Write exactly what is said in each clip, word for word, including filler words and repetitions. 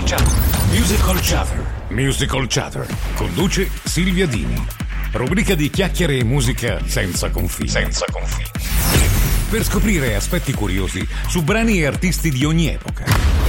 Chatter. Musical Chatter. Musical Chatter. Conduce Silvia Dini. Rubrica di chiacchiere e musica senza confini. Senza confini. Per scoprire aspetti curiosi su brani e artisti di ogni epoca.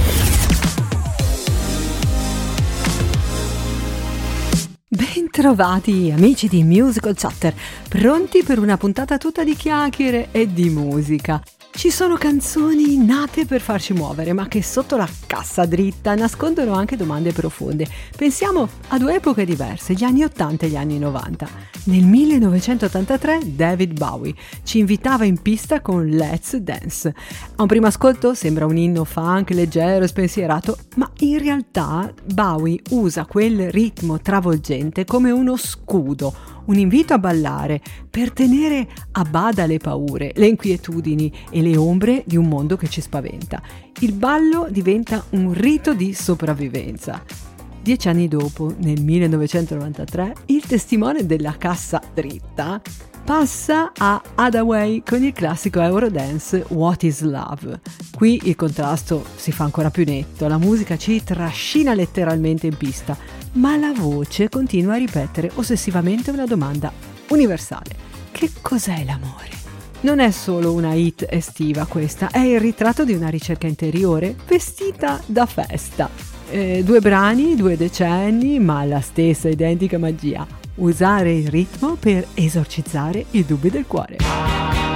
Bentrovati amici di Musical Chatter, pronti per una puntata tutta di chiacchiere e di musica. Ci sono canzoni nate per farci muovere, ma che sotto la cassa dritta nascondono anche domande profonde. Pensiamo a due epoche diverse, gli anni ottanta e gli anni novanta. Nel millenovecentottantatré David Bowie ci invitava in pista con Let's Dance. A un primo ascolto sembra un inno funk leggero e spensierato, ma in realtà Bowie usa quel ritmo travolgente come uno scudo, un invito a ballare per tenere a bada le paure, le inquietudini e le ombre di un mondo che ci spaventa. Il ballo diventa un rito di sopravvivenza. Dieci anni dopo, nel millenovecentonovantatré, il testimone della cassa dritta passa a Hadaway con il classico Eurodance What is Love. Qui il contrasto si fa ancora più netto, la musica ci trascina letteralmente in pista, ma la voce continua a ripetere ossessivamente una domanda universale: che cos'è l'amore? Non è solo una hit estiva questa, è il ritratto di una ricerca interiore vestita da festa. Eh, due brani, due decenni, ma la stessa identica magia: usare il ritmo per esorcizzare i dubbi del cuore.